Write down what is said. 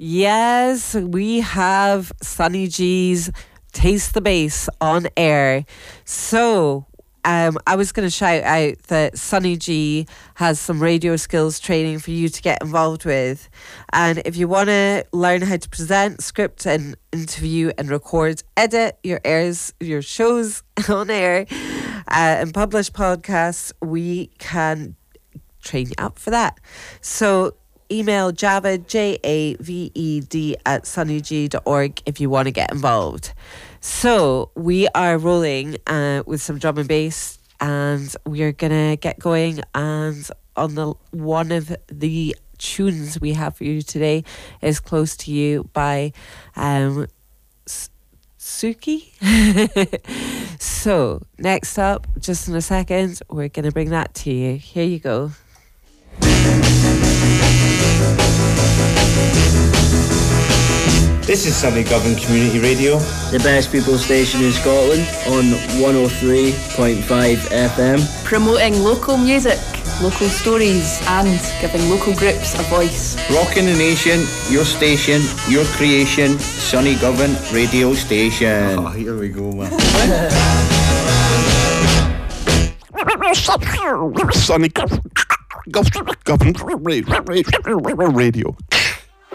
Yes, we have Sunny G's Taste the Bass on air. So, I was going to shout out that Sunny G has some radio skills training for you to get involved with. And if you want to learn how to present, script and interview and record, edit your shows on air and publish podcasts, we can train you up for that. So email Javed, Javed @sunnyg.org if you want to get involved. So we are rolling with some drum and bass, and we're gonna get going. And on one of the tunes we have for you today is "Close to You" by Suki. So next up, just in a second, we're gonna bring that to you. Here you go. This is Sunny Govan Community Radio, the best people station in Scotland on 103.5 FM. Promoting local music, local stories and giving local groups a voice. Rocking the nation, your station, your creation, Sunny Govan Radio Station. Oh, here we go, man. Sunny Govan Radio.